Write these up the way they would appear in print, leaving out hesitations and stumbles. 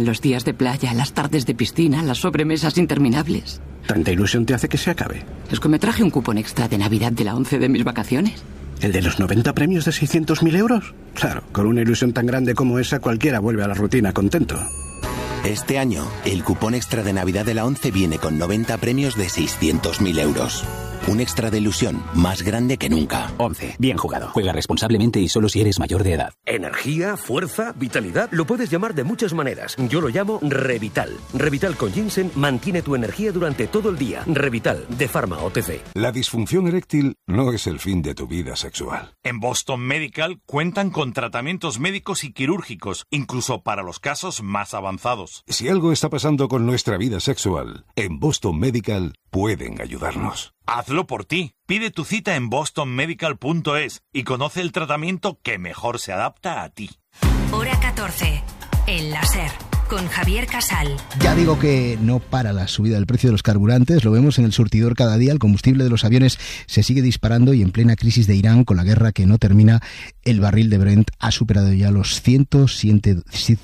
los días de playa, las tardes de piscina, las sobremesas interminables. ¿Tanta ilusión te hace que se acabe? Es que me traje un cupón extra de Navidad de la 11 de mis vacaciones. ¿El de los 90 premios de 600.000 euros? Claro, con una ilusión tan grande como esa, cualquiera vuelve a la rutina contento. Este año, el cupón extra de Navidad de la 11 viene con 90 premios de 600.000 euros. Un extra de ilusión más grande que nunca. 11. Bien jugado. Juega responsablemente y solo si eres mayor de edad. Energía, fuerza, vitalidad. Lo puedes llamar de muchas maneras. Yo lo llamo Revital. Revital con ginseng mantiene tu energía durante todo el día. Revital, de Pharma OTC. La disfunción eréctil no es el fin de tu vida sexual. En Boston Medical cuentan con tratamientos médicos y quirúrgicos, incluso para los casos más avanzados. Si algo está pasando con nuestra vida sexual, en Boston Medical pueden ayudarnos. Hazlo por ti. Pide tu cita en bostonmedical.es y conoce el tratamiento que mejor se adapta a ti. Hora 14. El láser. Con Javier Casal. Ya digo que no para la subida del precio de los carburantes, lo vemos en el surtidor cada día, el combustible de los aviones se sigue disparando y en plena crisis de Irán, con la guerra que no termina, el barril de Brent ha superado ya los $107.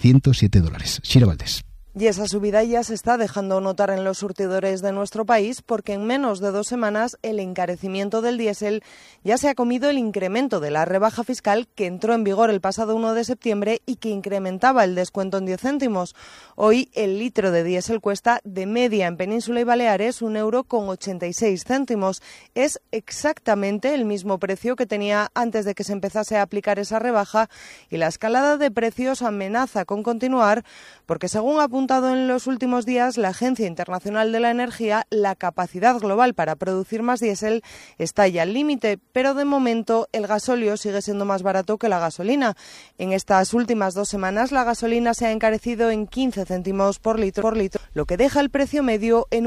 Shira Valdés. Y esa subida ya se está dejando notar en los surtidores de nuestro país, porque en menos de 2 semanas el encarecimiento del diésel ya se ha comido el incremento de la rebaja fiscal que entró en vigor el pasado 1 de septiembre y que incrementaba el descuento en 10 céntimos. Hoy el litro de diésel cuesta de media en Península y Baleares €1,86. Es exactamente el mismo precio que tenía antes de que se empezase a aplicar esa rebaja, y la escalada de precios amenaza con continuar porque, según apunta en los últimos días la Agencia Internacional de la Energía, la capacidad global para producir más diésel está ya al límite, pero de momento el gasóleo sigue siendo más barato que la gasolina. En estas últimas 2 semanas la gasolina se ha encarecido en 15 céntimos por litro, lo que deja el precio medio en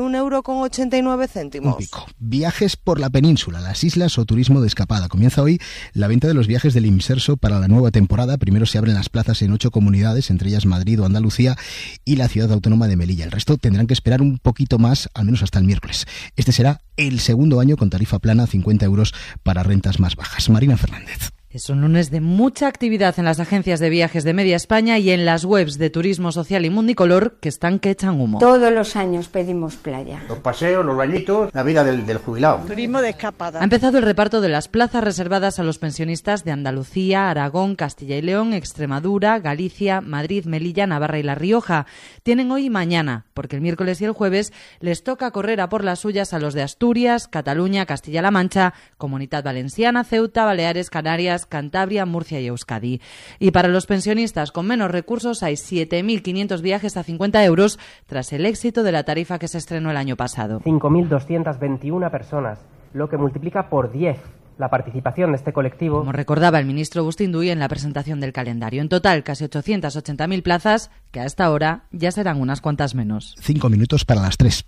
€1,89. Un pico. Viajes por la península, las islas o turismo de escapada. Comienza hoy la venta de los viajes del Imserso para la nueva temporada. Primero se abren las plazas en 8 comunidades, entre ellas Madrid o Andalucía y la ciudad autónoma de Melilla. El resto tendrán que esperar un poquito más, al menos hasta el miércoles. Este será el segundo año con tarifa plana, 50 euros para rentas más bajas. Marina Fernández. Es un lunes de mucha actividad en las agencias de viajes de media España y en las webs de Turismo Social y Mundicolor, que están que echan humo. Todos los años pedimos playa. Los paseos, los bañitos, la vida del jubilado. Turismo de escapada. Ha empezado el reparto de las plazas reservadas a los pensionistas de Andalucía, Aragón, Castilla y León, Extremadura, Galicia, Madrid, Melilla, Navarra y La Rioja. Tienen hoy y mañana, porque el miércoles y el jueves les toca correr a por las suyas a los de Asturias, Cataluña, Castilla-La Mancha, Comunidad Valenciana, Ceuta, Baleares, Canarias, Cantabria, Murcia y Euskadi. Y para los pensionistas con menos recursos hay 7.500 viajes a 50 euros tras el éxito de la tarifa que se estrenó el año pasado. 5.221 personas, lo que multiplica por 10 la participación de este colectivo. Como recordaba el ministro Agustín Duy en la presentación del calendario. En total, casi 880.000 plazas, que a esta hora ya serán unas cuantas menos. 5 minutos para las 3.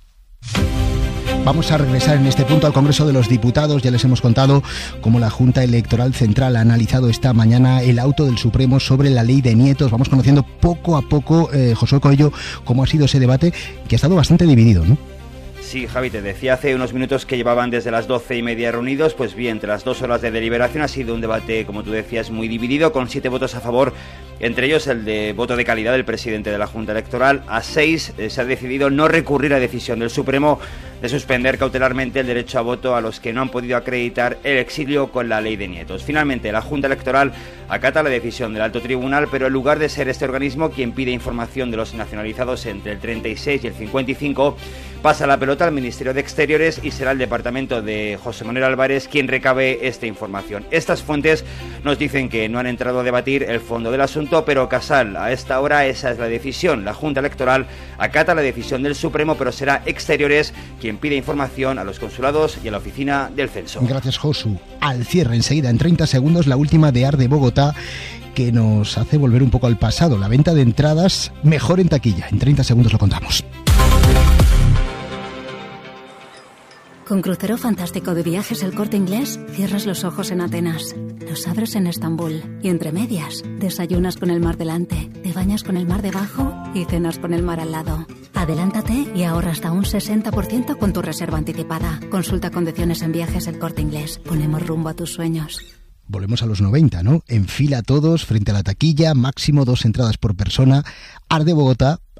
Vamos a regresar en este punto al Congreso de los Diputados. Ya les hemos contado cómo la Junta Electoral Central ha analizado esta mañana el auto del Supremo sobre la ley de nietos. Vamos conociendo poco a poco, Josué Coello, cómo ha sido ese debate, que ha estado bastante dividido, ¿no? Sí, Javi, te decía hace unos minutos que llevaban desde las 12:30 reunidos. Pues bien, tras 2 horas de deliberación ha sido un debate, como tú decías, muy dividido, con 7 votos a favor, entre ellos el de voto de calidad del presidente de la Junta Electoral. A 6 se ha decidido no recurrir a la decisión del Supremo de suspender cautelarmente el derecho a voto a los que no han podido acreditar el exilio con la ley de nietos. Finalmente, la Junta Electoral acata la decisión del Alto Tribunal, pero en lugar de ser este organismo quien pide información de los nacionalizados entre el 36 y el 55, pasa la pelota al Ministerio de Exteriores y será el departamento de José Manuel Álvarez quien recabe esta información. Estas fuentes nos dicen que no han entrado a debatir el fondo del asunto, pero Casal, a esta hora esa es la decisión. La Junta Electoral acata la decisión del Supremo, pero será Exteriores quien pide información a los consulados y a la oficina del censo. Gracias, Josu. Al cierre, enseguida, en 30 segundos, la última de AR de Bogotá, que nos hace volver un poco al pasado. La venta de entradas mejor en taquilla. En 30 segundos lo contamos. Con crucero fantástico de Viajes El Corte Inglés, cierras los ojos en Atenas, los abres en Estambul y entre medias, desayunas con el mar delante, te bañas con el mar debajo y cenas con el mar al lado. Adelántate y ahorra hasta un 60% con tu reserva anticipada. Consulta condiciones en Viajes El Corte Inglés. Ponemos rumbo a tus sueños. Volvemos a los 90, ¿no? En fila todos, frente a la taquilla, máximo 2 entradas por persona. AR de Bogotá,